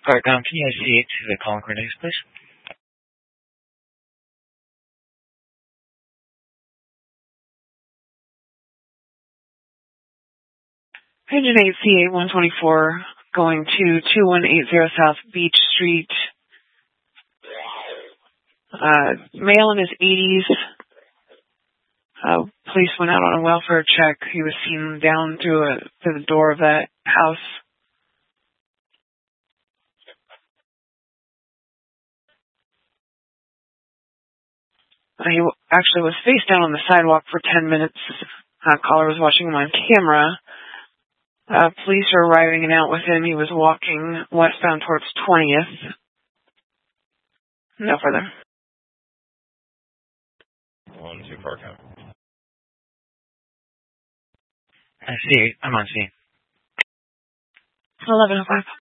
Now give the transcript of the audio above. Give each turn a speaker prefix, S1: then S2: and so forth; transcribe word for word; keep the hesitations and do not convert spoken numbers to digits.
S1: Alright, um, can you guys see it to the calling coordinates, please?
S2: Engine eight C eight one twenty-four going to two one eight zero South Beach Street. Uh, male in his eighties. Uh, police went out on a welfare check. He was seen down through, a, through the door of that house. Uh, he actually was face down on the sidewalk for ten minutes. Uh, caller was watching him on camera. Uh, police are arriving and out with him. He was walking westbound towards twentieth. No further.
S3: One, two, four, count.
S1: I see. I'm on scene.
S2: eleven oh five.